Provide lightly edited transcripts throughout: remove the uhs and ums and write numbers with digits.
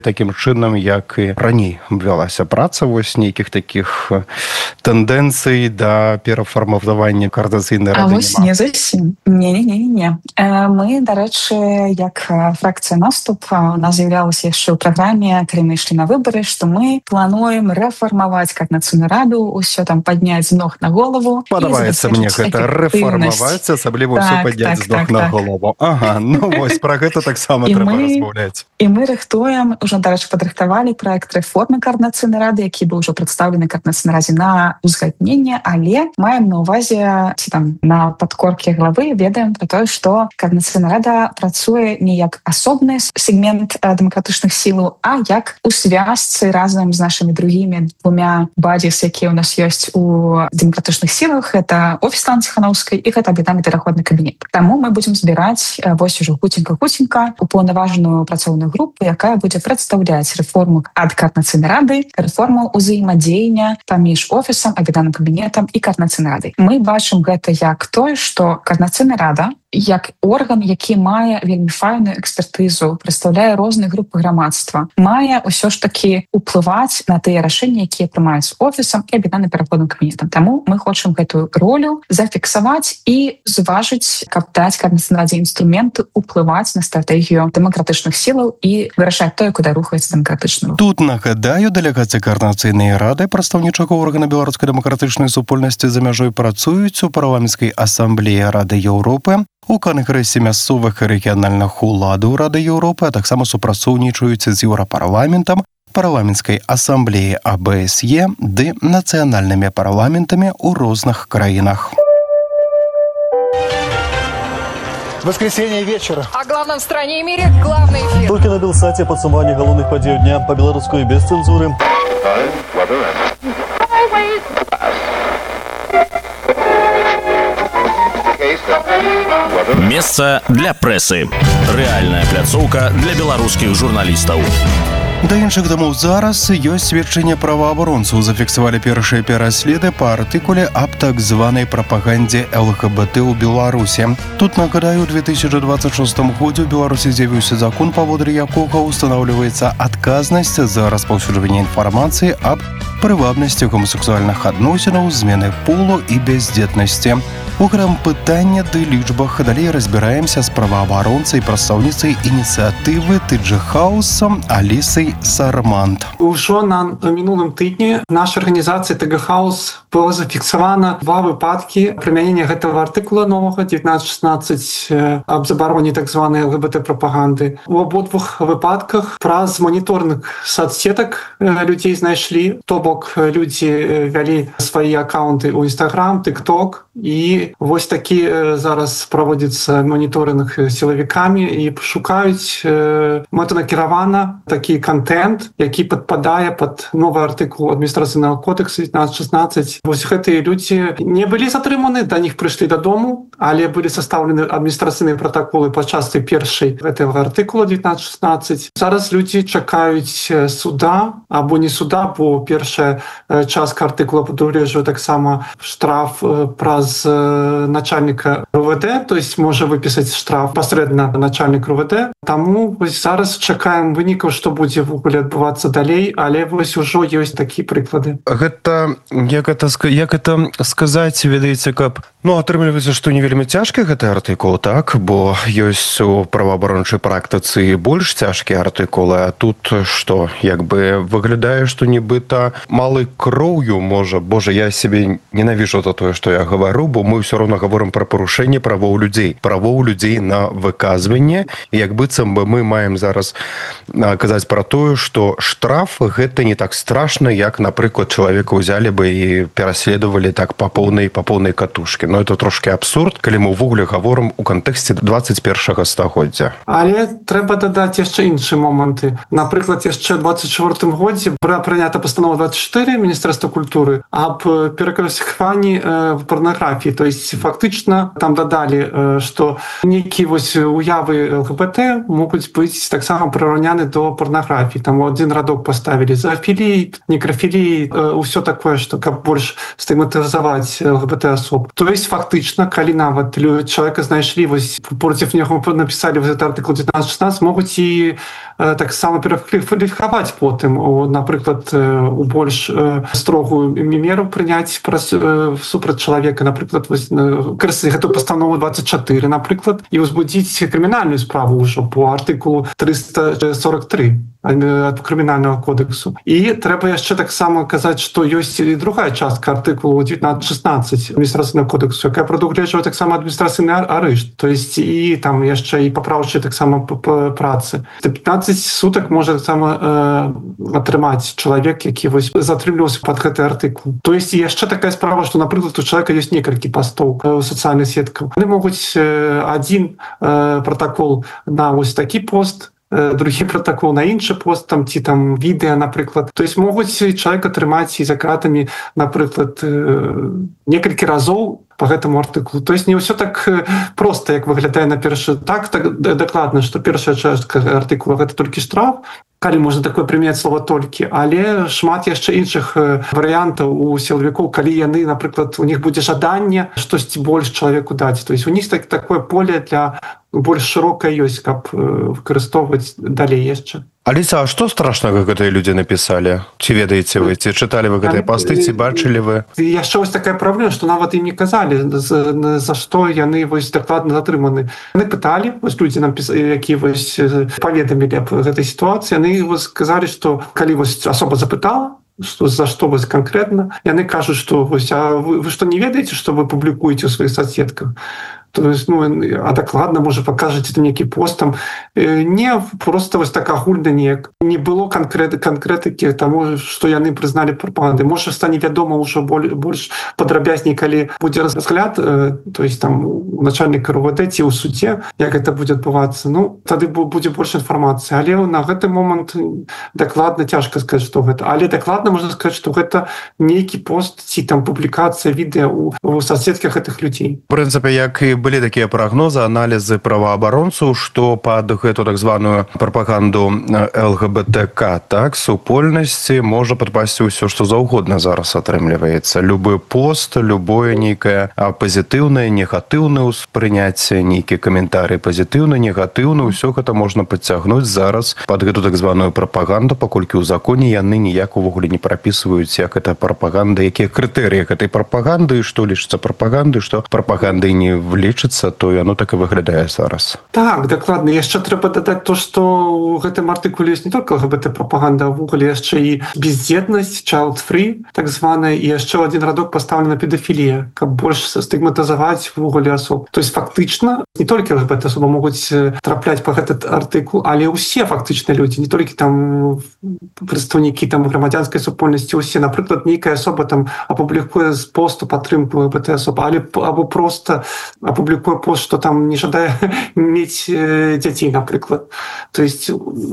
такім чынам, як і раней вялася праца вось нейкіх такіх тэндэнцый да перафармавання коардынацыйнай рады. А вось не зусім. Не. Мы, дарэчы, як фракцыя «Наступ», у нас з'яўлялася яшчэ ў праграме, калі мы ішлі на выбары, што мы плануем рэфармаваць коардынацыйную раду, усё там падняць з ног на голову. Падабаецца мне гэта рэфармаваць, асабліва ўсё падняць з ног на голову. Ага, ну вось пра гэта таксама трэба размаўляць. І мы рыхтуем, ужо, дарэчы, падрыхтавалі праект рэформы коардынацыйнай рады, які быў ужо прадстаўлены коардынацыйнай радзе на узгадненне, але маем на ўвазе, ці там на падкоркі главы ведаем пра тое, што коардынацыйная рада працуе не як асобны сегмент дэмакратычных сілаў, а як у звязцы разам з нашымі другімі двумя бадзіс, якія ў нас ёсць у дэмакратычных сілах. Гэта офіс Ланы Ціханаўскай і гэта аб'яднаны пераходны кабінет. Таму мы будзем збіраць вось ужо хуценька упаўнаважаную працоўную групу, якая будзе прадстаўляць рэформу ад коардынацыйнай рады, рэформу ўзаемадзеяння паміж офісам, аб'яднаным кабінетам і коардынацыйнай радай. Мы бачым гэта як тое, што коардынацыйная рада як орган, які мае вельмі файную экспертызу, прадстаўляе розныя групы грамадства, мае ўсё ж такі ўплываць на тыя рашэнні, якія прымаюць офісам і аб'яднаным пераходным кабінетам. Таму мы хочам гэтую ролю зафіксаваць і зважыць, каб даць коардынацыйнай радзе інструменты ўплываць на стратэгію дэмакратычных сілаў і вырашаць тое, куды рухаецца дэмакратычны рух. Тут нагадаю, дэлегацыя коардынацыйнай рады прадстаўнічага органа беларускай дэмакратычнай супольнасці за мяжой працуюць у парламенцкай асамблеі Рады Еўропы, у Кангрэсе мясцовых і рэгіянальных уладаў Рады Еўропы, а таксама супрацоўнічаюць з Еўрапарламентам, парламенцкай асамблеі АБСЕ ды нацыянальнымі парламентамі ў розных краінах. Воскресенье вечера. О главном в стране и мире главный эфир. Только на Белсате подсумование головных подей дня по-белорусски и без цензуры. Место для прессы. Реальная пляцоўка для беларускіх журналістаў. Да іншых дамоў зараз ёсць сведчанне праваабаронцаў. Зафіксавалі першыя пераследы па артыкуле аб так званай прапагандзе ЛГБТ ў Беларусі. Тут, нагадаю, у 2026 годзе ў Беларусі з'явіўся закон, паводле якога ўстанаўліваецца адказнасць за распаўсюджванне інфармацыі аб прывабнасці гомасексуальных адносінаў, змены полу і бяздзетнасці. У гэтым пытання ды лічбах далей разбіраемся з праваабаронцай, прадстаўніцай ініцыятывы Тыджы Хаусом Алісай Сармант. Ужо на мінулым тыдні нашай арганізацыі ТГ Хаус было зафіксавана 2 выпадкі прымянення гэтага артыкула новага 1916 аб забароне так званай ЛГБТ-прапаганды. У абодвух выпадках праз моніторных соцсетак людзей знайшлі, то бок людзі вялі свае аккаунты ў Instagram, TikTok, і вось такі зараз праводзіцца моніторинг сілавікамі і шукаюць мэтанакіравана такі контент, які падпадае пад новы артыкул адміністрацыйнага кодексу 1916. Вось гэтыя людзі не былі затрыманы, да них прыйшлі дадому, але былі састаўлены адміністрацыйныя пратаколы па частцы першай гэтага артыкула 1916. Зараз людзі чакаюць суда або не суда, бо першая частка артыкула прадугледжвае таксама штраф праз начальника РУВД, то есть можа выпісаць штраф пасрэдна начальник РУВД. Таму вось зараз чакаем вынікаў, што будзе ввогуле адбывацца далей, але вось ужо ёсць такія прыклады. Гэта як это сказаць, ведаеце, каб атрымліваецца, што не вельмі цяжкі гэты артыкул, так, бо ёсць у праваабарончай практыцы больш цяжкія артыкулы, а тут што, як бы выглядае, што нібыта малой кроўю можа, божа, я сябе ненавіжу за тое, што я гавару, бо мы ўсё роўна гаворым пра парушэнне правоў людзей на выказванне, як быццам бы мы маем зараз казаць пра тое, што штраф гэта не так страшна, як, напрыклад, чалавека ўзялі бы і пераследавалі так па поўнай катушкі. Но это трошки абсурд, калі мы ўвогуле гаворым у кантэксце 21 стагоддзя. Але трэба дадаць яшчэ іншыя моманты. Напрыклад, яшчэ ў 24 годзе прынята пастанова 24 Міністэрства культуры аб перакваліфікаванні парнаграфіі, то есть фактычна там дадалі, што нейкія вось уявы ЛГБТ могуць быць таксама прыраўняны до порнографіі. Там один радок поставілі зоофіліі, некрафіліі, ўсё такое, што каб больш стыгматызаваць ЛГБТ асоб. То есть фактычна, калі нават чалавека знайшлі, вось проціў яго напісалі вось этот артыкул 19-16, могуць і таксама перакваліфікаваць потым, напрыклад, у больш строгую меру прыняць супраць чалавека, напрыклад, выкарыстаць гэту пастанову 24, напрыклад, і ўзбудзіць крымінальную справу ўжо по артыкулу 343 крымінальнага кодексу. І трэба яшчэ таксама казаць, што ёсць і другая частка артыкулу 19-16 адміністрацыйнага кодексу, якая прадугледжвае таксама адміністрацыйны арышт, то есть і там яшчэ і папраўчыя таксама працы. 15 сутак можа таксама атрымаць чалавек, які вось затрымліваўся пад гэты артыкул. То есть яшчэ такая справа, што, напрыклад, у чалавека ёсць некалькі пастоў у сацыяльных сетках. Яны могуць адзін пратакол на вось такі пост, другі пратакол на іншы пост, там, ці там відэа, напрыклад. То есть могуць чалавек атрымаць і за кратамі, напрыклад, некалькі разоў по гэтаму артыкулу. То есть не ўсё так проста, як выглядае на першы так дакладна, што першая частка артыкула гэта толькі штраф, калі можна такое прымяць слова толькі, але шмат яшчэ іншых варыянтаў у сілавікоў, калі яны, напрыклад, у них будзе жаданне штосьці больш чалавеку даць. То есть у них такое поле для больш шырокае ёсць, каб выкарыстоўваць далей яшчэ. Аліса, а што страшнага гэтыя людзі напісалі? Ці ведаеце вы, ці чыталі вы гэтыя пасты, ці бачылі вы? Яшчэ вось такая праблема, што нават ім не казалі, за што яны вось дакладна затрыманы. Яны пыталі, вось людзі, які вось паведамілі аб гэтай сітуацыі, яны вось сказалі, што калі вось асоба запытала, што за што вось канкрэтна, яны кажуць, што вось, а вы што не ведаеце, што вы публікуеце ў сваіх соцсетках? То есть, а дакладна, можа, пакажаце там нейкі пост, там не просто вось так агульна неяк. Не было канкрэтыкі таму, што яны прызналі прапагандай. Можа, стане вядома ўжо больш падрабязней, калі будзе разгляд, то есть там у начальніка РУВД ці ў суде, як гэта будзе адбывацца. Ну, тады будзе больш інфармацыі. Але на гэты момант дакладна цяжка сказаць, што гэта. Але дакладна можна сказаць, што гэта нейкі пост ці там публікацыя відэа ў соцсетках гэтых людзей. В прынцыпе, як і былі такія прагнозы, аналізы праваабаронцаў, што пад гэту так званую прапаганду ЛГБТК, так, супольнасці можа падпасці ўсё, што заўгодна зараз атрымліваецца. Любы пост, любое нейкае пазітыўнае, негатыўнае ўспрыняцце, нейкі каментарый пазітыўны, негатыўны, ўсё гэта можна падцягнуць зараз пад гэту так званую прапаганду, паколькі ў законе яны ніяк увогуле не прапісваюць, як гэта прапаганда, якія крытэрыі гэтай прапаганды, што лічыцца прапагандай, што прапагандай не лічыцца, то яно так і выглядае зараз. Так, дакладна. Яшчэ трэба дадаць то, што ў гэтым артыкуле ёсць не толькі ЛГБТ-прапаганда, а ўвогуле яшчэ і бездзетнасць, child-free, так званая, і яшчэ адзін радок пастаўлена педафілія, каб больш стыгматызаваць ўвогуле асоб. То есть фактычна не толькі ЛГБТ-асобы могуць трапляць па гэты артыкул, але ўсе фактычна людзі, не толькі там прадстаўнікі там грамадзянскай супольнасці, усе. Напрыклад, нейкая асоба там апублікуе з посту падтрымку ЛГБТ-асоб, або проста апублікуе пост, што там не жадае мець дзяцей, напрыклад. То есть,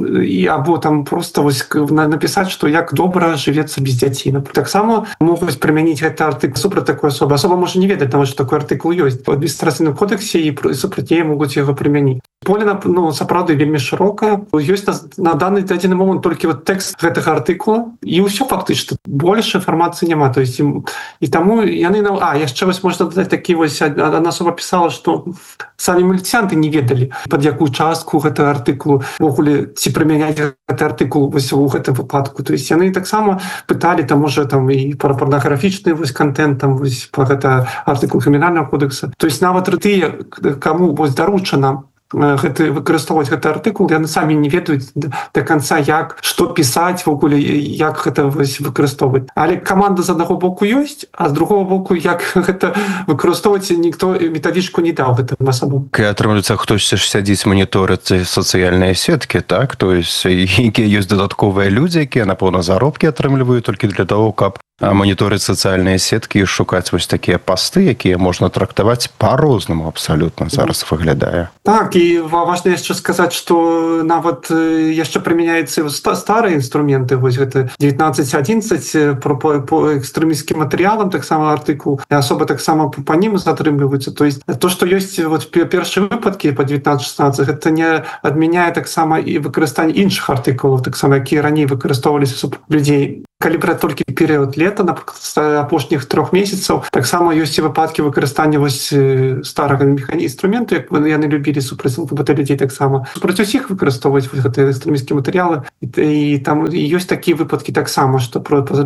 або там просто вось напісаць, што як добра жывецца без дзяцей. Таксама могуць прымяніць гэты артыкул супраць такой асобы. Асоба можа не ведаць, нават, што такой артыкул ёсць. У адміністрацыйным кодексе і супраць яе могуць яго прымяніць. Поле, сапраўды, вельмі шырокае. Ёсць на даны дадзены момант толькі тэкст гэтага артыкула, і ўсё фактычна. Больш інфармацыі няма. То есть, і таму яны... яшчэ вось можна дадаць такі вось... Адна асоба пісала, што самі міліцыянты не ведалі, пад якую частку гэтага артыкулу ўвогуле ці прымяняць гэты артыкул вось у гэтым выпадку. То есть яны таксама пыталі, там можа там і пра парнаграфічны вось контент, там вось пра гэта артыкул крымінальнага кодекса. То есть нават тыя, каму вось даручана выкарыстоўваць гэты артыкул, яны самі не ведаюць да канца, як, што пісаць вогуле, як гэта выкарыстоўваць. Але каманда з аднаго боку ёсць, а з другого боку, як гэта выкарыстоўваць, ніхто метадычку не даў гэтым асобам. Атрымліваецца, хтосьці ж сядзіць маніторыць сацыяльныя сеткі, так? То есть, якія ёсць дадатковыя людзі, якія, напэўна, заробкі атрымліваюць толькі для того, каб моніторыць сацыяльныя сеткі і шукаць вось такія пасты, якія можна трактаваць па-рознаму абсалютна зараз выглядае. Так, І важна яшчэ сказаць, што нават яшчэ прымяняецца старыя інструменты, вось гэта 19.11 по экстрэмісцкім матэрыялам, таксама артыкул, і асоба таксама па ім затрымліваюцца. То есть то, што ёсць вот першыя выпадкі па 19.16, гэта не адмяняе таксама і выкарыстанне іншых артыкулаў, таксама якія раней выкарыстоўваліся супраць людзей. Калі браць толькі перыяд лета, напрыклад, апошніх 3 месяцаў, таксама ёсць і выпадкі выкарыстання вось старага інструменту, як яны любілі супраць ЛГБТ людзей таксама. Супраць усіх выкарыстоўваць вось гэтыя экстрэмісцкія матэрыялы. І там ёсць такія выпадкі таксама, што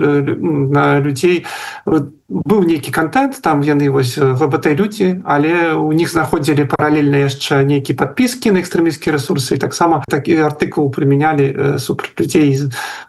на людзей быў нейкі контент, там яны вось ЛГБТ-людзі, але у них знаходзілі паралельна яшчэ нейкія падпіскі на экстрэмісцкія рэсурсы, і таксама такі артыкул прымянялі супраць людзей,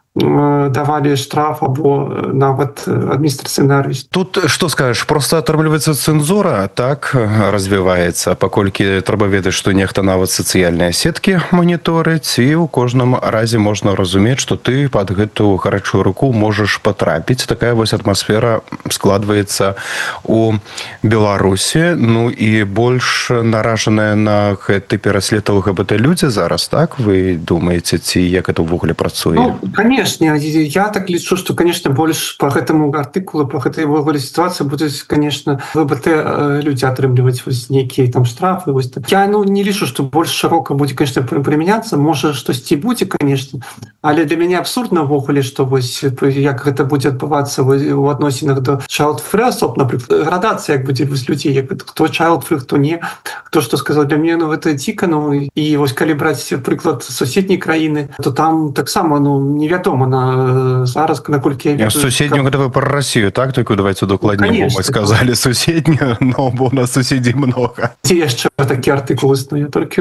давали штраф або нават адміністрацыйны арэшт. Тут што скажаш, просто атрымліваецца цэнзура, так развіваецца, паколькі трэба ведаць, што нехта нават сацыяльныя сеткі маніторыць, і ў кожным разе можна разумець, што ты пад гэту гарачую руку можаш патрапіць. Такая вось атмасфера складваецца у Беларусі. Ну і больш наражаныя на гэты пераслед ЛГБТ людзі зараз, так? Вы думаеце, ці як это ўвогуле працуе? Ну, конечно, я так лічу, што, конечно, больш по гэтаму артыкулу, по гэтай ўвогуле сітуацыі будуць, конечно, ЛГБТ людзі атрымліваць вось нейкія там штрафы. Вось так. Я не лічу, што больш шырока будзе, конечно, прымяняцца. Можа, штосьці будзе, конечно, але для мяне абсурдна ўвогуле, што вось як гэта будзе адбывацца у адносінах до child-free асоб, напрыклад, градацыя, як будзе вось людзей, як хто child-free, хто не, хто што сказаў. Для мяне гэта дзіка, і вось калі браць прыклад суседняй краіны, то там таксама невядома зараз, наколькі я ведаю. Суседнюю гэта вы пра Расію, так? Толькі давайте докладней, бо мы сказалі суседнюю, но бо у нас суседзей много. Ці яшчэ такі артыкул існуе? Толькі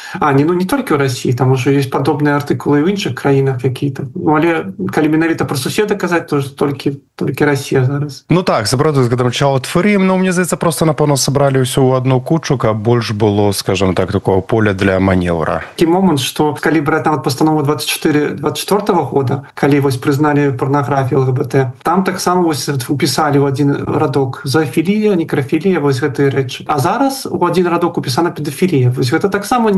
не толькі ў Расіі, там ужо ёсць падобныя артыкулы ў іншых краінах які-то. Але калі менавіта пра суседа казаць, то толькі Расія зараз. Ну так, сапраўды, з гэтым child-free, мне здаецца, просто, напэўна, сабралі ўсё ў адну кучу, каб больш было, скажем так, такого поля для маневра. Такі момант, што калі браць нават пастанову 24 года, калі вось прызналі парнаграфію ЛГБТ, там таксама вось упісалі ў адзін радок зоофілія, некрафілія, вось гэтыя рэчы. А зараз у адзін радок упісана педафілія. Вось гэта таксама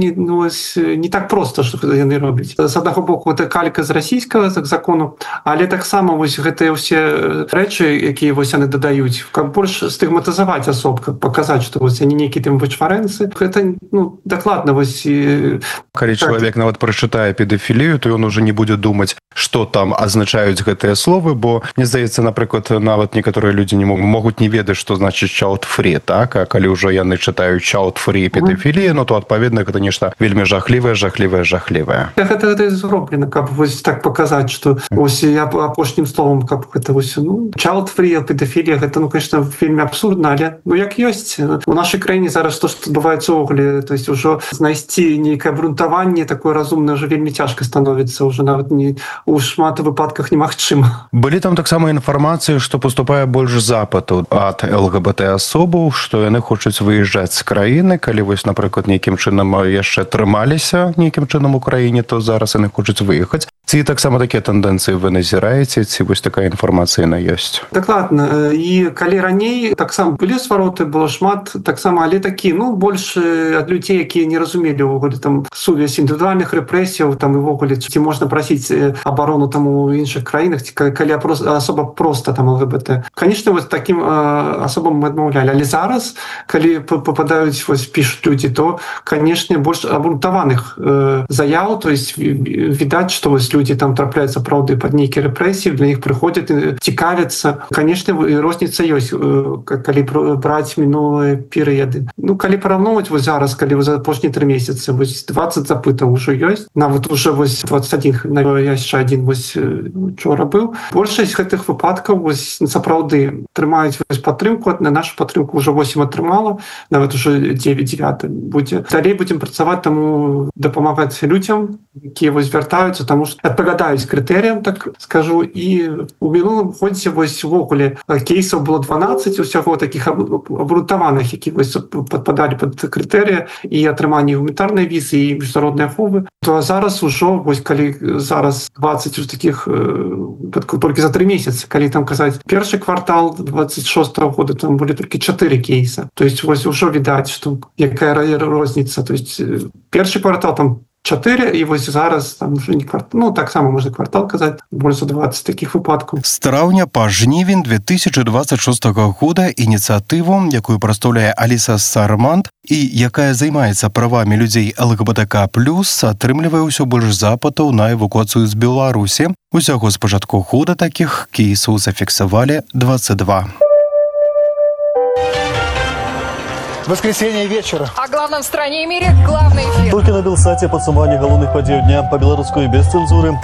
не так проста, што яны робяць. З аднаго боку, гэта калька з расійскага закону, але таксама вось гэтыя ўсе рэчы, якія вось яны дадаюць, каб больш стыгматызаваць асоб, каб паказаць, што вось яны нейкі там вычварэнцы. Гэта дакладна вось. Калі чалавек нават прачытае педафілію, то ён уже не будзе думаць, што там азначаюць гэтыя словы, бо, мне здаецца, напрыклад, нават некаторыя людзі не могуць не ведаць, што значыць child-free, так? А калі ўжо яны чытаюць child-free педафілія, то, адпаведна, гэта нешта вельмі жахлівае. Гэта зроблена, каб вось так паказаць, што вось я апошнім словам, каб гэта вось, child-free, педафілія, гэта, конечно, вельмі абсурдна, але, як ёсць. У нашай краіне зараз то, што адбываецца ўвогуле, то есть ужо знайсці нейкае абгрунтаванне такое разумнае ўжо вельмі цяжка становіцца, ўжо нават у шмат выпадках немагчыма. Былі там таксама інфармацыі, што паступае больш запытаў ад ЛГБТ-асобаў, што яны хочуць выязджаць з краіны, калі вось, напрыклад, нейкім чынам яшчэ трымаліся нейкім чынам у краіне, то зараз яны хочуць выехаць. Ці таксама такія тэндэнцыі вы назіраеце, ці вось такая інфармацыя ёсць? Дакладна. І калі раней таксама былі свароты, было шмат таксама, але такі, больш ад людзей, якія не разумелі ўвогуле там сувязь індывідуальных рэпрэсіяў, там і ўвогуле, ці можна прасіць абарону там у іншых краінах, ці калі асоба проста там ЛГБТ. Конечно, вось такім асобам мы адмаўлялі. Але зараз, калі попадаюць, вось пішуць людзі, то, конечно, больш абгрунтаваных заяў, то есть відаць, што вось людзі там трапляюць сапраўды пад нейкія рэпрэсіі, для іх прыходзяць, цікавяцца. Конечно, розніца ёсць, калі браць мінулыя перыяды. Калі параўноўваць вось зараз, калі за апошнія 3 месяцы, вось 20 запытаў ужо ёсць, нават уже вось 21, яшчэ адзін вось учора быў. Большасць гэтых выпадкаў вось сапраўды трымаюць вось падтрымку, на нашу падтрымку ўжо 8 атрымала, нават уже 9 будзе. Далей будзем працаваць, таму дапамагаць людзям, якія вось вяртаюцца, таму што адпавядаюць крытэрыям, так скажу, і у мінулым годзе вось увогуле кейсаў было 12 усяго такіх абгрунтаваных, які вось падпадалі пад крытэрыі і атрыманне гуманітарнай візы і міжнароднай аховы. То зараз ужо, вось калі зараз 20 20 уже таких выпадков только за 3 месяцы. Калі там казаць першы квартал 26-го года, там были только 4 кейса. То есть вось уже видать, что якая розница. То есть першы квартал там 4, і вось зараз там уже не квартал, ну так само можна квартал казаць, больш за 20 такіх выпадкаў. З траўня па жнівень 2026 года ініцыятыву, якую прадстаўляе Аліса Сармант і якая займаецца правамі людзей ЛГБТК+, атрымлівае ўсё больш запытаў на эвакуацыю з Беларусі. Усяго з пачатку года такіх кейсаў зафіксавалі 22. Воскресенье вечера. О главном в стране и мире главный эфир. Только на Белсате подсумование головных подей дня по-белорусски без цензуры.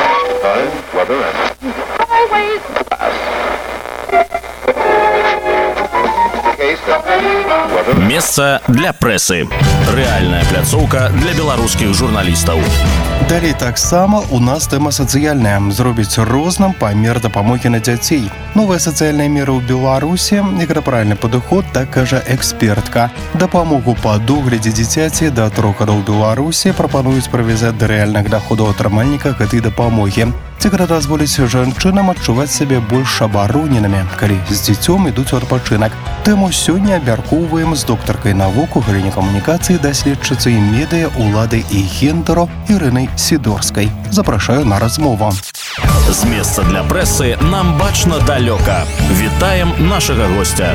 Месца для прэсы. Рэальная пляцоўка для беларускіх журналістаў. Далей таксама у нас тэма сацыяльная. Зробіць розным памер дапамогі на дзяцей. Новая сацыяльная мера ў Беларусі, гэта правільны падыход, так кажа экспертка. Дапамогу па доглядзе дзіцяці да 3 гадоў Беларусі прапануюць прывязаць да рэальных даходаў атрымальніка гэтай дапамогі. Ці гэта дазволіць жанчынам адчуваць сябе больш абароненымі, калі з дзіцём ідуць у адпачынак. Тэму сёння абмяркоўваем з доктаркай навук у галіне камунікацыі, даследчыцай медыа, улады і гендеру Ірынай Сідорскай. Запрашаю на размову. З месца для прэсы нам бачна далёка. Вітаем нашага госця.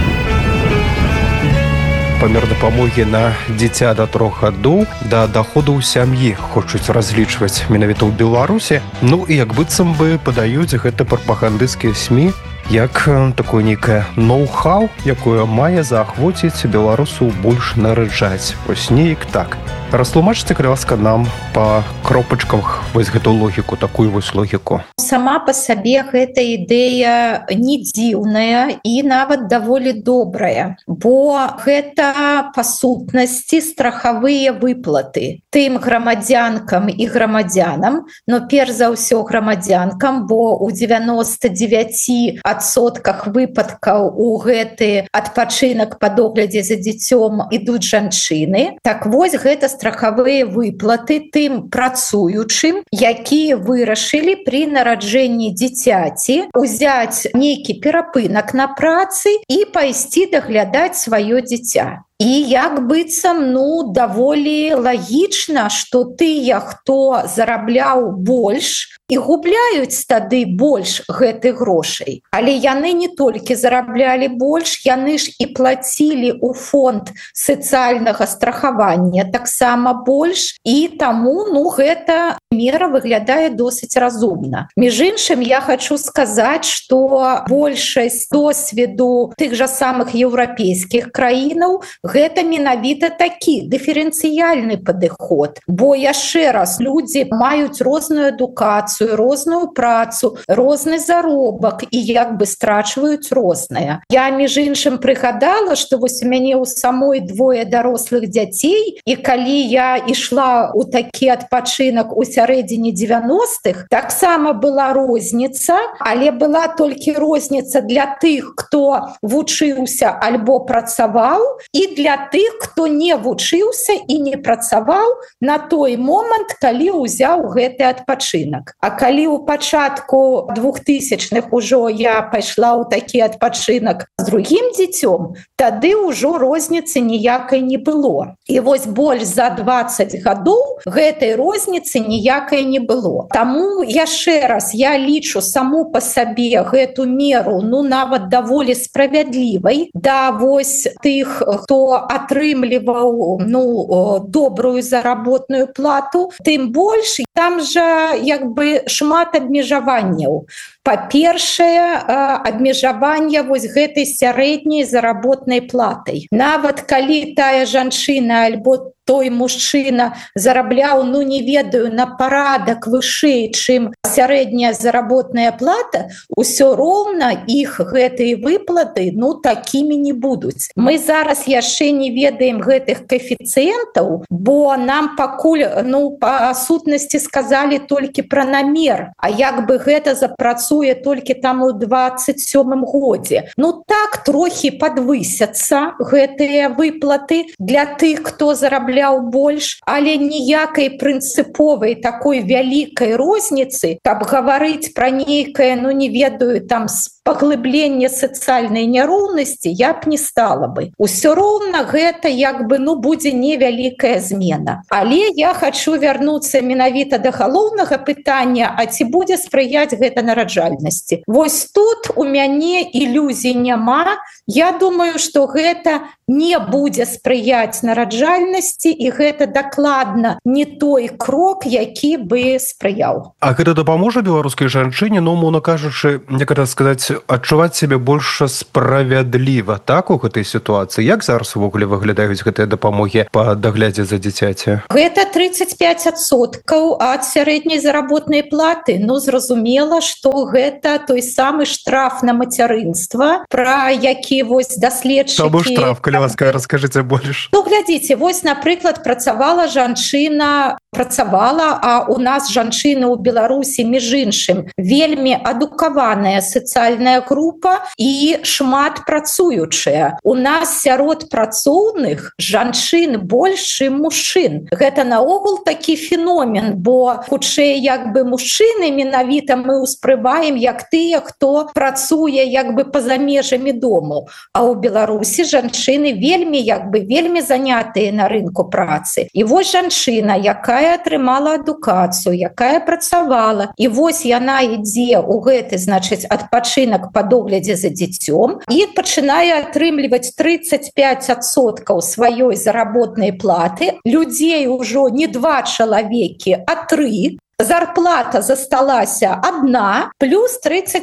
Памер дапамогі на дзіця да 3 гадоў да даходу ў сям'і хочуць разлічваць менавіта ў Беларусі. Ну і як быццам бы падаюць гэта прапагандысцкія СМІ як такое нейкае ноу-хау, якое мае заахвоціць беларусаў больш нараджаць. Вось неяк так. Растлумачце, калі ласка, нам па кропачках вось гэту логіку, такую вось логіку. Сама па сабе гэта ідэя не дзіўная і нават даволі добрая, бо гэта па сутнасці страхавыя выплаты тым грамадзянкам і грамадзянам, но перш за ўсё грамадзянкам, бо ў 99% выпадкаў у гэты адпачынак па доглядзе за дзіцём ідуць жанчыны. Так вось гэта страхавыя выплаты тым працуючым, якія вырашылі пры нараджэнні дзіцяці узяць нейкі перапынак на працы і пайсці даглядаць сваё дзіця. І як быццам, даволі лагічна, што тыя, хто зарабляў больш, і губляюць тады больш гэтых грошай. Але яны не толькі зараблялі больш, яны ж і плацілі ў фонд сацыяльнага страхавання таксама больш, і таму гэта мера выглядае досыць разумна. Між іншым, я хочу сказаць, што большасць досведу тых жа самых еўрапейскіх краінаў гэта менавіта такі дыферэнцыяльны падыход. Бо яшчэ раз, людзі маюць розную адукацыю, розную працу, розны заробак і як бы страчваюць рознае. Я, між іншым, прыгадала, што вось у мяне ў самой 2 дарослых дзяцей, і калі я ішла ў такі адпачынак у сярэдзіне 90-х, таксама была розніца, але была толькі розніца для тых, хто вучыўся альбо працаваў, і для тых, хто не вучыўся і не працаваў на той момант, калі ўзяў гэты адпачынак. А калі ў пачатку 2000-х ужо я пайшла ў такі адпачынак з другім дзіцём, тады ўжо розніцы ніякай не было. І вось больш за 20 гадоў гэтай розніцы ніякай не было. Таму яшчэ раз, я лічу саму па сабе гэту меру, нават даволі справядлівай да вось тых, хто атрымліваў добрую заработную плату, тым больш там жа як бы шмат абмежаванняў. Па-першае, абмежаванне вось гэтай сярэдняй заработнай платай. Нават калі тая жанчына альбо той мужчына зарабляў, не ведаю, на парадак вышэй, чым сярэдняя заработная плата, усё роўна іх гэтыя выплаты такімі не будуць. Мы зараз яшчэ не ведаем гэтых коэфіцыентаў, бо нам пакуль па сутнасці сказалі толькі пра намер, а як бы гэта запрацуе толькі там у 27-м годзе. Так трохі падвысяцца гэтыя выплаты для тых, хто зарабляе зарабляў больш, але ніякай прынцыповай такой вялікай розніцы, каб гаварыць пра нейкае, ну не ведаю, там паглыбленне сацыяльнай няроўнасці я б не стала бы. Усё роўна гэта як бы будзе невялікая змена. Але я хочу вярнуцца менавіта да галоўнага пытання, а ці будзе спрыяць гэта нараджальнасці. Вось тут у мяне ілюзій няма. Я думаю, што гэта не будзе спрыяць нараджальнасці, і гэта дакладна не той крок, які бы спрыяў. А гэта дапаможа беларускай жанчыне, ну, умоўна кажучы, як гэта сказаць, адчуваць сябе больш справядліва, так, у гэтай сітуацыі? Як зараз увогуле выглядаюць гэтыя дапамогі па даглядзе за дзіцяці? Гэта 35% ад сярэдняй заработнай платы. Ну, зразумела, што гэта той самы штраф на мацярынства, пра які вось даследчыкі... Што быў штраф, калі ласка, раскажыце больш. Ну, глядзіце, вось, напрыклад, працавала, а у нас жанчыны ў Беларусі, між іншым, вельмі адукаваная сацыяльная група і шмат працуючая. У нас сярод працоўных жанчын больш, чым мужчын. Гэта наогул такі феномен, бо хутчэй як бы мужчыны менавіта мы ўспрымаем як тыя, хто працуе як бы па-за межамі дому. А ў Беларусі жанчыны вельмі занятыя на рынку працы. І вось жанчына, якая атрымала адукацыю, якая працавала, і вось яна ідзе ў гэты, значыць, адпачынак па доглядзе за дзіцём і пачынае атрымліваць 35% сваёй заработнай платы. Людзей ужо не 2 чалавекі, а 3. Зарплата засталася 1 плюс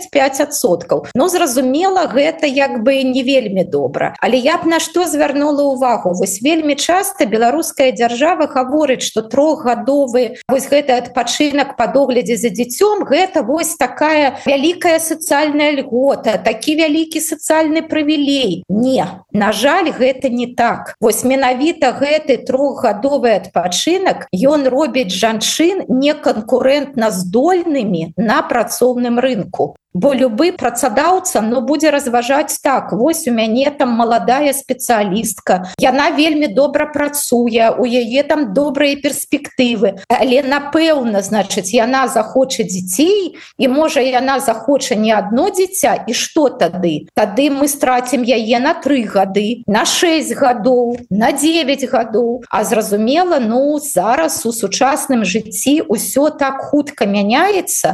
35%. Ну, зразумела, гэта як бы не вельмі добра. Але я б на што звярнула ўвагу? Вось вельмі часта беларуская дзяржава гаворыць, што 3-гадовы вось гэты адпачынак па доглядзе за дзіцём, гэта вось такая вялікая сацыяльная льгота, такі вялікі сацыяльны прывілей. Не, на жаль, гэта не так. Вось менавіта гэты 3-гадовы адпачынак, ён робіць жанчын неканкурэнтна здольнымі на працоўным рынку. Бо любы працадаўца будзе разважаць так: вось у мяне там маладая спецыялістка, яна вельмі добра працуе, у яе там добрыя перспектывы, але напэўна, значыць, яна захоча дзяцей, і можа яна захоча не адно дзіця, і што тады? Тады мы страцім яе на 3 гады, на 6 гадоў, на 9 гадоў. А зразумела, зараз у сучасным жыцці ўсё так хутка мяняецца,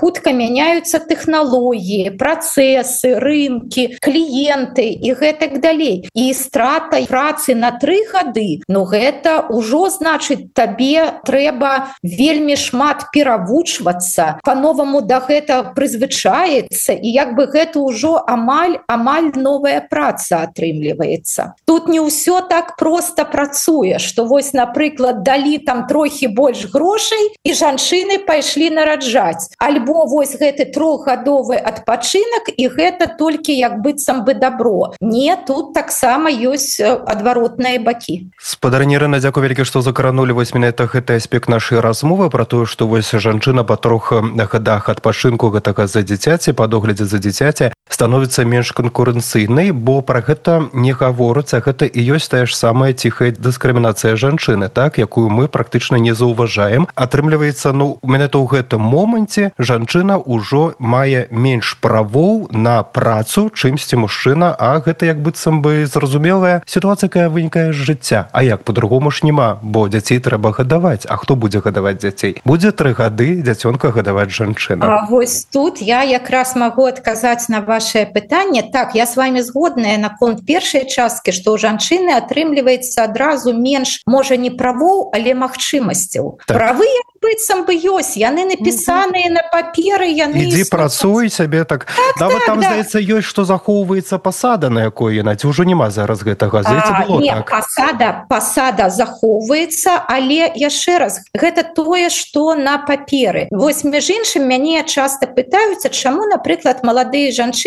тэхналогіі, працэсы, рынкі, кліенты і гэтак далей. І страта працы на 3 гады, гэта ўжо, значыць, табе трэба вельмі шмат перавучвацца, па-новаму да гэта прызвычаецца, і як бы гэта ўжо амаль новая праца атрымліваецца. Тут не ўсё так проста працуе, што вось, напрыклад, далі там трохі больш грошай, і жанчыны пайшлі нараджаць. Альбо вось гэты 3-гадовы адпачынак, і гэта толькі як быццам бы добро. Не, тут таксама ёсць адваротныя бакі. Спадарня Ірына, дзякуй вялікі, што закранулі вось менавіта гэты аспект нашай размовы пра тое, што вось жанчына па 3 гадах адпачынку гэтага за дзіцяці, па доглядзе за дзіцяці, становіцца менш канкурэнцыйнай, бо пра гэта не гаворыцца. Гэта і ёсць тая ж самая ціхая дыскрымінацыя жанчыны, так, якую мы практычна не заўважаем. Атрымліваецца, менавіта ў гэтым моманце жанчына ўжо мае менш правоў на працу, чымсьці мужчына, а гэта як быццам бы зразумелая сітуацыя, якая вынікае з жыцця. А як, по-другому ж няма, бо дзяцей трэба гадаваць. А хто будзе гадаваць дзяцей? Будзе 3 гады дзяцёнка гадаваць жанчына. Вось тут я якраз магу адказаць на вашае пытанне. Так, я з вами згодная наконт першай часткі, што ў жанчыны атрымліваецца адразу менш, можа, не правоў, але магчымасцяў. Так. Правы як быццам бы ёсць, яны напісаныя на паперы, яны... Ідзі працуй сябе так. Нават там, здаецца, ёсць, што захоўваецца пасада, на якой яна, ці ўжо няма зараз гэтага? Здаецца, было так. Пасада захоўваецца, але яшчэ раз, гэта тое, што на паперы. Вось, між іншым, мяне часта пытаюцца, чаму, напрыклад, маладыя жанчыны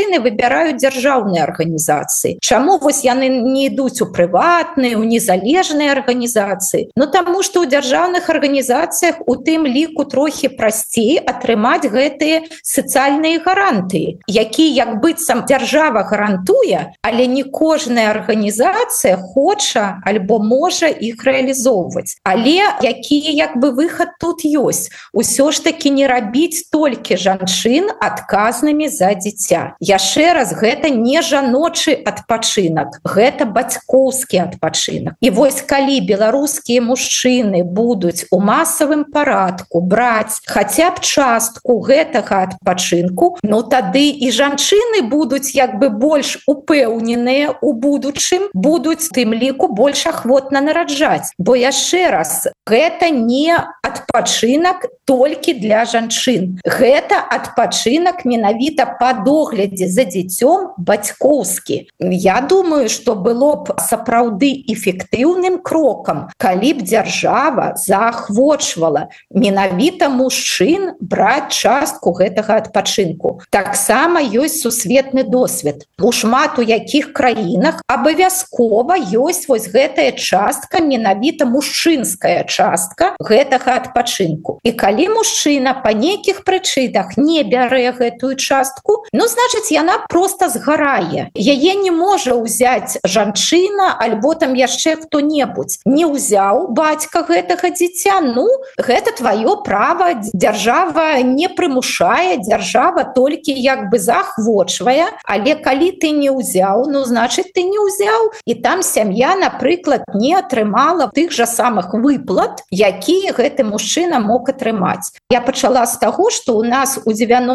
жанчыны выбіраюць дзяржаўныя арганізацыі. Чаму вось яны не ідуць у прыватныя, у незалежныя арганізацыі? Ну таму што ў дзяржаўных арганізацыях у тым ліку трохі прасцей атрымаць гэтыя сацыяльныя гарантыі, якія як быццам дзяржава гарантуе, але не кожная арганізацыя хоча альбо можа іх рэалізоўваць. Але які як бы выхад тут ёсць? Усё ж такі не рабіць толькі жанчын адказнымі за дзіця. Яшчэ раз, гэта не жаночы адпачынак, гэта бацькоўскі адпачынак. І вось калі беларускія мужчыны будуць у масавым парадку браць хаця б частку гэтага адпачынку, ну тады і жанчыны будуць як бы больш упэўненыя у будучым, будуць тым ліку больш ахвотна нараджаць. Бо яшчэ раз, гэта не адпачынак толькі для жанчын. Гэта адпачынак менавіта па доглядзе за дзіцём бацькоўскі. Я думаю, што было б сапраўды эфектыўным крокам, калі б дзяржава заахвочвала менавіта мужчын браць частку гэтага адпачынку. Таксама ёсць сусветны досвед. У шмат у якіх краінах абавязкова ёсць вось гэтая частка, менавіта мужчынская частка гэтага адпачынку. І калі мужчына па нейкіх прычынах не бярэ гэтую частку, ну, значыць, яна проста згарае. Яе не можа ўзяць жанчына альбо там яшчэ хто-небудзь. Не ўзяў бацька гэтага дзіця, ну, гэта тваё права, дзяржава не прымушае, дзяржава толькі як бы заахвочвае, але калі ты не ўзяў, ну, значыць, ты не ўзяў. І там сям'я, напрыклад, не атрымала тых жа самых выплат, якія гэты мужчына мог атрымаць. Я пачала з таго, што ў нас у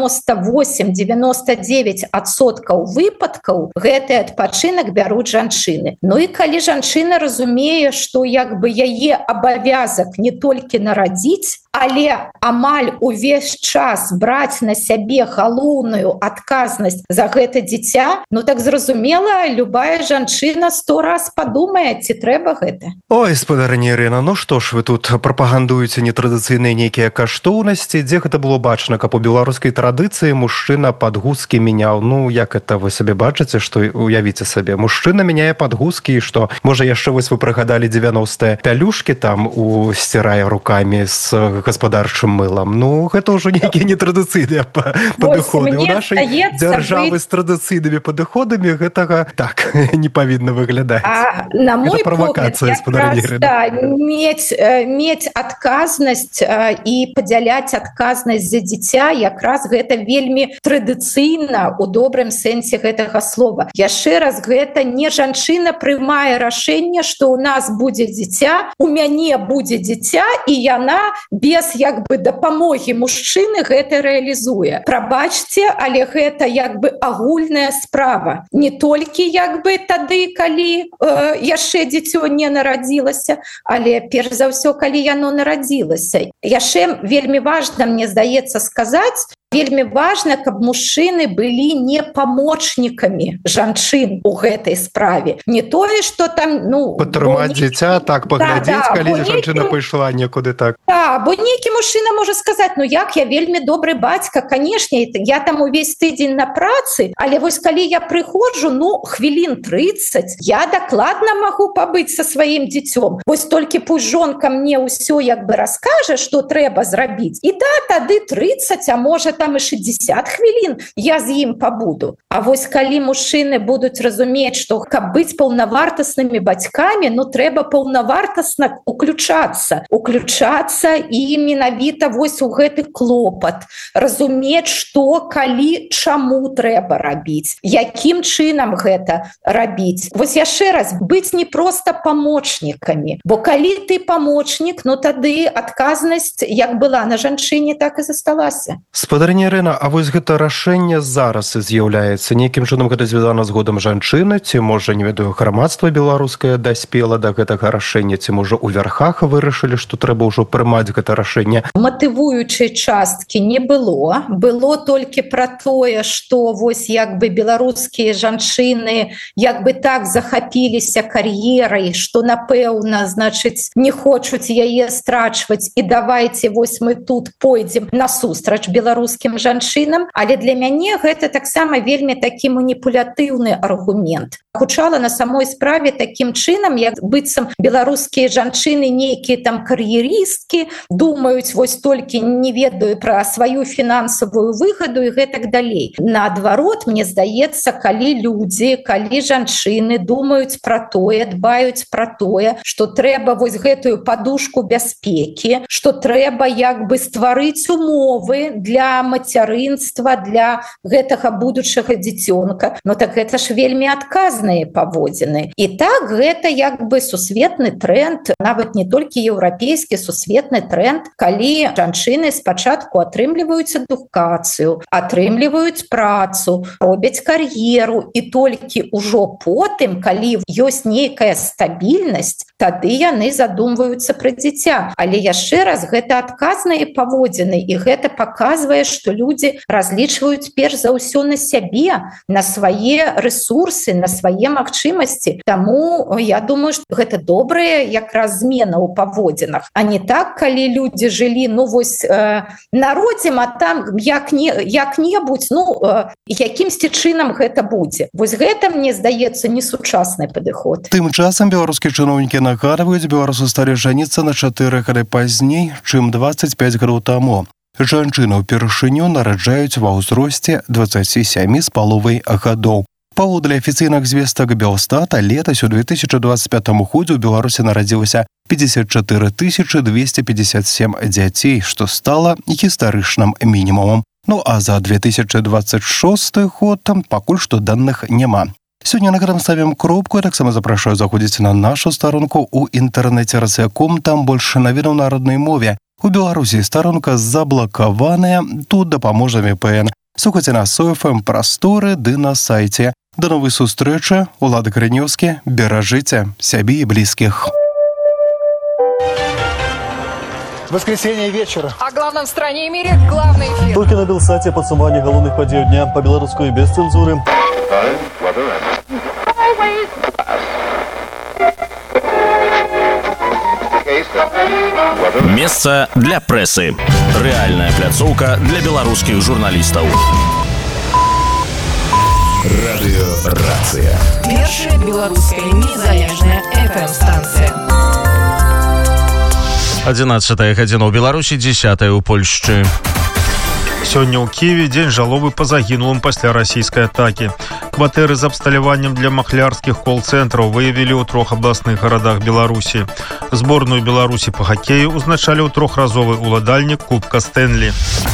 98-99% выпадкаў гэты адпачынак бяруць жанчыны. Ну і калі жанчына разумее, што як бы яе абавязак не толькі нарадзіць, але амаль увесь час браць на сябе галоўную адказнасць за гэта дзіця, ну так зразумела, любая жанчына 100 раз падумае, ці трэба гэта. Ой, спадарыня Ірына, ну што ж вы тут прапагандуеце нетрадыцыйныя нейкія каштоўнасці? Дзе гэта было бачна, каб у беларускай традыцыі мужчына падгузкі мяняў? Ну, як это вы сабе бачыце, што уявіце сабе, мужчына мяняе падгузкі, і што, можа, яшчэ вось вы прыгадалі 90-е пялюшкі там у сцірае рукамі з гаспадарчым мылам. Ну, гэта ўжо нейкія нетрадыцыйныя падыходы. У нашай дзяржавы з традыцыйнымі падыходамі гэтага так не павінна выглядаць. На мой погляд, мець адказнасць і падзяляць адказнасць за дзіця, якраз гэта вельмі традыцыйна у добрым сэнсе гэтага слова. Яшчэ раз, гэта не жанчына прымае рашэнне, што ў нас будзе дзіця, у мяне будзе дзіця, і яна без як бы дапамогі мужчыны гэта рэалізуе. Прабачце, але гэта як бы агульная справа. Не толькі як бы тады, калі яшчэ дзіцё не нарадзілася, але перш за ўсё, калі яно нарадзілася. Яшчэ вельмі важна, мне здаецца, сказаць, вельмі важна, каб мужчыны былі не памочнікамі жанчын у гэтай справе. Не тое, што там, ну... Падтрымаць дзіця, так, паглядзець, калі жанчына пайшла некуды так. Да, бо нейкі мужчына можа сказаць, ну як, я вельмі добры бацька, канешне, я там увесь тыдзень на працы, але вось калі я прыходжу, ну, хвілін 30, я дакладна магу пабыць са сваім дзіцём. Вось толькі пусть жонка мне ўсё як бы раскажа, што трэба зрабіць. І да, тады 30, а можа там і 60 хвілін я з ім пабуду. А вось калі мужчыны будуць разумець, што каб быць паўнавартаснымі бацькамі, ну трэба паўнавартасна уключацца і менавіта вось у гэты клопат, разумець, што, калі, чаму трэба рабіць, якім чынам гэта рабіць. Вось яшчэ раз, быць не проста памочнікамі, бо калі ты памочнік, ну тады адказнасць як была на жанчыне, так і засталася. Спадарыня Ірына, а вось гэта рашэнне зараз і з'яўляецца нейкім чынам гэта звязана з годам жанчыны, ці можа, не ведаю, грамадства беларускае даспела да гэтага рашэння, ці можа у вярхах вырашылі, што трэба ўжо прымаць гэта рашэнне? Матывуючай часткі не было. Было толькі пра тое, што вось як бы беларускія жанчыны як бы так захапіліся кар'ерай, што напэўна, значыць, не хочуць яе страчваць, і давайце вось мы тут пойдзем насустрач беларускім беларускім жанчынам, але для мяне гэта таксама вельмі такі маніпулятыўны аргумент. Гучала на самой справе такім чынам, як быццам беларускія жанчыны нейкія там кар'ерісткі, думаюць вось толькі не ведаю пра сваю фінансавую выгаду і гэтак далей. Наадварот, мне здаецца, калі людзі, калі жанчыны думаюць пра тое, дбаюць пра тое, што трэба вось гэтую падушку бяспекі, што трэба як бы стварыць умовы для мацярынства, для гэтага будучага дзіцёнка, ну так гэта ж вельмі адказныя паводзіны. І так гэта як бы сусветны тренд, нават не толькі еўрапейскі, сусветны тренд, калі жанчыны спачатку атрымліваюць адукацыю, атрымліваюць працу, робяць кар'еру, і толькі ўжо потым, калі ёсць нейкая стабільнасць, тады яны задумваюцца пра дзіця. Але яшчэ раз, гэта адказныя паводзіны, і гэта паказвае, што людзі разлічваюць перш за ўсё на сябе, на свае ресурсы, на свае магчымасці. Таму я думаю, што гэта добрая якраз змена ў паводзінах, а не так, калі людзі жылі, ну вось народзім, а там як-небудзь, ну якімсьці чынам гэта будзе. Вось гэта, мне здаецца, не сучасны падыход. Тым часам беларускія чыноўнікі нагадваюць, беларусы сталі жаніцца на 4 гады пазней, чым 25 гадоў таму. Жанчыны ўпершыню нараджаюць ва ўзросце 27,5 гадоў. Паводле афіцыйных звестак Белстата, летась у 2025 годзе ў Беларусі нарадзілася 54 257 дзяцей, што стала гістарычным мінімумам. Ну а за 2026 год там пакуль што даных няма. Сёння на гэтым ставім кропку, я таксама запрашаю заходзіць на нашу старонку ў інтэрнэце «Расяком», там больш навінаў на роднай мове. У Беларусі старонка заблакаваная, тут дапаможа VPN. Слухайце на СОФМ прасторы ды на сайце. До новой сустрэчы, Улада Каранёўскі, беражыце сябе і блізкіх. Воскресенье вечер. О главном в стране и мире главный эфир. Только на Белсате подсумование головных подей дня по-белорусски без цензуры. Месца для прэсы. Рэальная пляцоўка для беларускіх журналістаў. Радыёрацыя. Першая беларуская незалежная FM-станцыя. 11 гадзіна ў Беларусі, 10 у Польшчы. Сёння ў Киеве дзень жалобы па загінулым пасля расійскай атакі. Кватэры з абсталяваннем для махлярскіх кол-цэнтраў выявілі ў 3 абласных гарадах Беларусі. Зборную Беларусі па хакею узначалі ў 3-разовы уладальнік Кубка Стэнлі.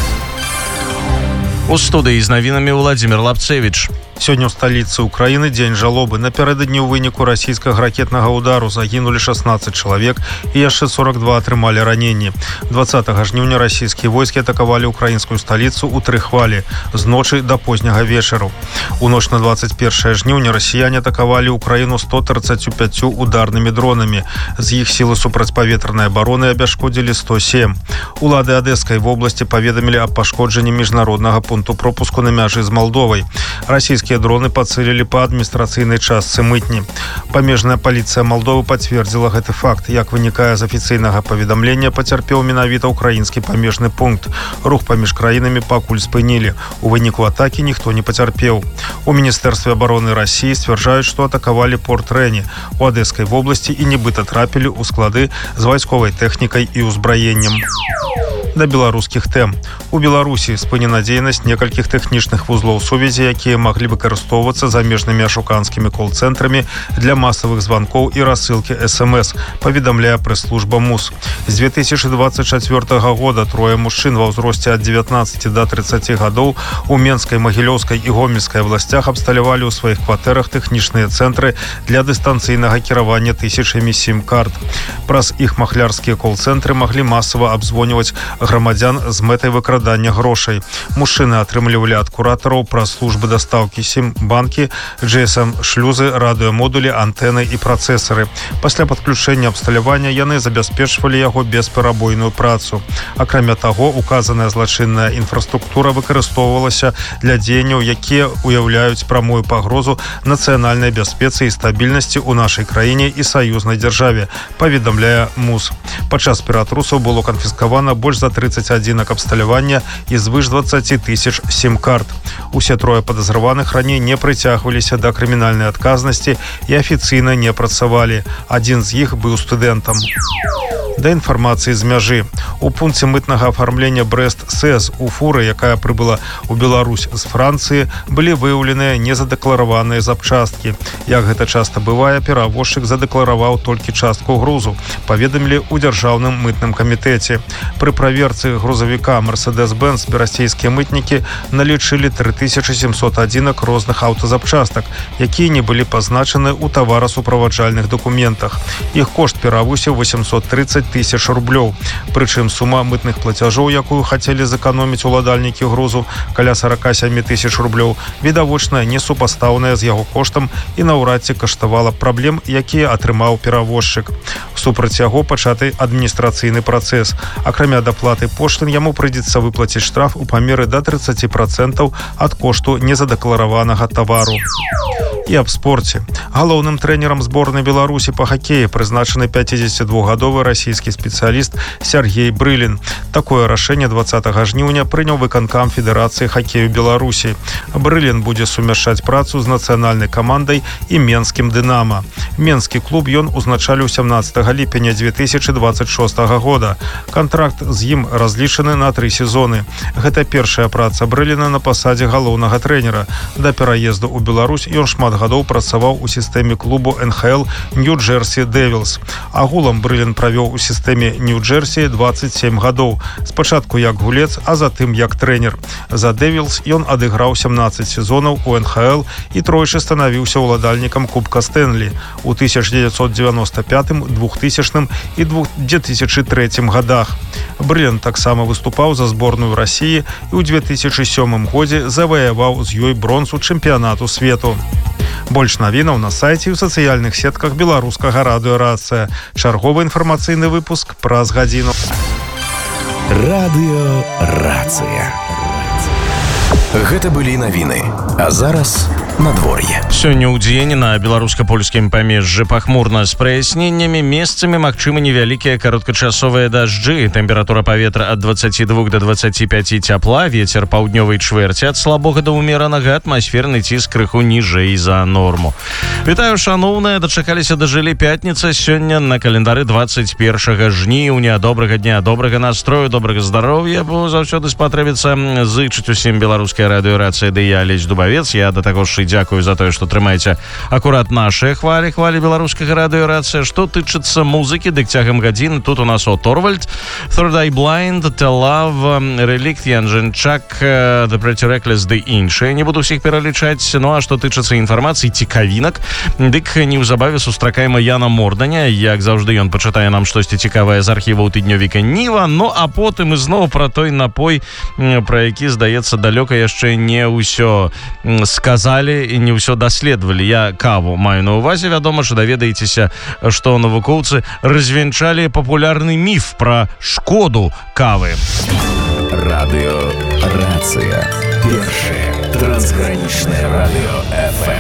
У студыі з навінамі Владзімир Лапцевіч. Сёння ў сталіцы Украіны дзень жалобы. Напярэдадні ў выніку расійскага ракетнага ўдару загінулі 16 чалавек і яшчэ 42 атрымалі раненні. 20 жніўня расійскія войскі атакавалі украінскую сталіцу ў 3 хвалі з ночы да позняга вечару. У ноч на 21 жніўня расіяне атакавалі Украіну 135 ударнымі дронамі. З іх сілы супрацьпаветранай абароны абяшкодзілі 107. Улады Адэскай вобласці паведамілі аб пашкоджанні міжнароднага пункту пропуску на мяжы з Малдовай. Расійскія дроны пацэлілі па адміністрацыйнай частцы мытні. Памежная паліцыя Малдовы пацвердзіла гэты факт. Як вынікае з афіцыйнага паведамлення, пацярпеў менавіта ўкраінскі памежны пункт. Рух паміж краінамі пакуль спынілі. У выніку атакі ніхто не пацярпеў. У Міністэрстве абароны Расіі сцвярджаюць, што атакавалі порт Рэні у Адэскай вобласці і нібыта трапілі ў склады з вайсковай тэхнікай і ўзбраеннем. Да беларускіх тэм. У Беларусі спынена дзейнасць некалькіх тэхнічных вузлоў сувязі, якія маглі выкарыстоўвацца замежнымі ашуканскімі кол-цэнтрамі для масавых званкоў і рассылкі СМС, паведамляе прэс-служба МУС. З 2024 года 3 мужчын ва ўзросце ад 19 да 30 гадоў у Менскай, Магілёўскай і Гомельскай абласцях абсталявалі ў сваіх кватэрах тэхнічныя цэнтры для дыстанцыйнага кіравання тысячамі сім-карт. Праз іх махлярскія кол-цэнтры маглі масава абзвоніваць грамадзян з мэтай выкрадання грошай. Мужчыны атрымлівалі ад куратараў праз службы дастаўкі сім-банкі, GSM-шлюзы, радыёмодулі, антэны і працэсары. Пасля падключэння абсталявання яны забяспечвалі яго бесперабойную працу. Акрамя таго, указаная злачынная інфраструктура выкарыстоўвалася для дзеянняў, якія уяўляюць прамую пагрозу нацыянальнай бяспецы і стабільнасці ў нашай краіне і саюзнай дзяржаве, паведамляе МУС. Падчас ператрусаў было канфіскавана больш за 330 адзінак абсталявання і звыш 20 тысяч сім-карт. Усе трое падазраваных раней не прыцягваліся да крымінальнай адказнасці і афіцыйна не працавалі. Адзін з іх быў студэнтам. Да інфармацыі з мяжы. У пункце мытнага афармлення Брест-СЭЗ у фуры, якая прыбыла ў Беларусь з Францыі, былі выяўленыя незадэклараваныя запчасткі. Як гэта часта бывае, перавозчык задэклараваў толькі частку грузу, паведамілі ў дзяржаўным мытным камітэце. Пры праверцы грузавіка Mercedes-Benz расійскія мытнікі налічылі 3700 адзінак розных аўтазапчастак, якія не былі пазначаны ў таварасуправаджальных дакументах. Іх кошт перавысіў 830 тысяч рублёў. Прычым сума мытных плацяжоў, якую хацелі зэканоміць уладальнікі грузу, каля 47 тысяч рублёў, відавочна несупастаўная з яго коштам і наўрад ці каштавала праблем, якія атрымаў перавозчык. Супраць яго пачаты адміністрацыйны працэс. Акрамя даплаты пошлін, яму прыйдзецца выплаціць штраф у памеры да 30% ад кошту незадэклараванага тавару. І аб спорце. Галоўным трэнерам зборнай Беларусі па хакеі прызначаны 52-гадовы расійскі спецыяліст Сергей Брылін. Такое рашэнне 20 жніўня прыняў выканкам Федэрацыі хакею Беларусі. Брылін будзе сумяшчаць працу з нацыянальнай камандай і менскім «Дынама». Менскі клуб ён узначаліў 17 ліпеня 2026 года. Кантракт з ім разлічаны на 3 сезоны. Гэта першая праца Брыліна на пасадзе галоўнага трэнера. Да пераезду ў Беларусь ён шмат гадоў працаваў у сістэме клубу НХЛ Нью-Джерсі Дэвілс. Агулам Брылін правёў у сістэме Нью-Джерсі 27 гадоў. Спачатку як гулец, а затым як трэнер. За Дэвілс ён адыграў 17 сезонаў у НХЛ і тройчы станавіўся ўладальнікам Кубка Стэнлі у 1995, 2000 і 2003 годах. Брылін таксама выступаў за зборную Расіі і ў 2007 годзе заваяваў з ёй бронзу чэмпіянату свету. Больш навінаў на сайце і ў сацыяльных сетках беларускага радыё «Рацыя». Чарговы інфармацыйны выпуск праз гадзіну. Радыё «Рацыя». Гэта былі навіны. А зараз надвор'е. Сёння ў дзень на беларуска-польскім памежжы пахмурна з праясненнямі, месцамі магчымы невялікія кароткачасовыя дажджы. Тэмпература паветра ад 22 до 25 цяпла, вецер паўднёвай чвэрці ад слабога да ўмеранага, атмасферны ціск крыху ніжэй за норму. Вітаю, шаноўныя, дачакаліся дажылі пятніца. Сёння на календары 21 жніўня. Добрага дня, добрага настрою, добрага здароўя, бо заўсёды спатрэбіцца зычыць усім беларускай радыё «Рацыя», ды я Алесь Дубавец. Я да таго ж і дзякую за тое, што трымаеце акурат нашыя хвалі беларускага радыё «Рацыя». Што тычыцца музыкі, дык цягам гадзіны тут у нас Торвальд, Third Eye Blind, The Love, Relict, Ян Жанчак, The Pretty Reckless ды іншыя. Не буду ўсіх пералічаць. Ну а што тычыцца інфармацыі, цікавінак, дык неўзабаве сустракаем Яна Морданя. Як заўжды, ён пачытае нам штосьці цікавае з архіваў тыднёвіка Ніва. Ну а потым ізноў пра той напой, пра які, здаецца, далёка яшчэ не ўсё сказалі і не ўсё даследавалі. Я каву маю на ўвазе. Вядома, што даведаецеся, што навукоўцы развенчалі папулярны міф пра шкоду кавы. Радыё «Рацыя». Першае трансгранічнае радыё FM.